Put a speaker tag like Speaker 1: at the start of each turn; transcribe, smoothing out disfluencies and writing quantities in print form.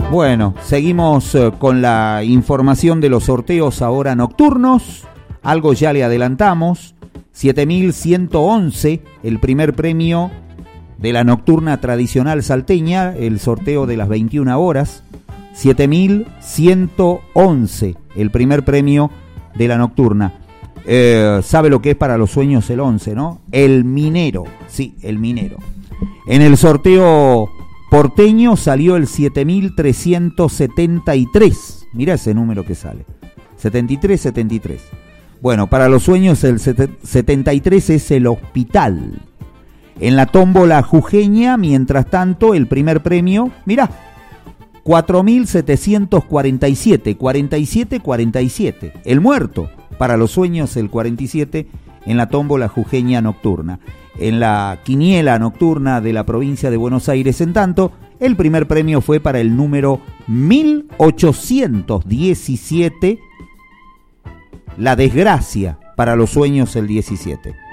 Speaker 1: Bueno, seguimos con la información de los sorteos ahora nocturnos. Algo ya le adelantamos. 7.111, el primer premio de la nocturna tradicional salteña, el sorteo de las 21 horas. 7.111, el primer premio de la nocturna. Sabe lo que es para los sueños el 11, ¿no? El minero, sí, el minero. En el sorteo porteño salió el 7.373. Mirá ese número que sale. 73. Bueno, para los sueños el 73 es el hospital. En la tómbola jujeña, mientras tanto, el primer premio, mirá, 4.747, 47. El muerto, para los sueños el 47, en la tómbola jujeña nocturna. En la quiniela nocturna de la provincia de Buenos Aires, en tanto, el primer premio fue para el número 1817, la desgracia, para los sueños el 17.